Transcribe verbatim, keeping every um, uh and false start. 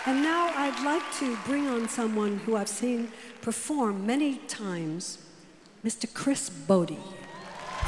And now I'd like to bring on someone who I've seen perform many times, Mister Chris Bode.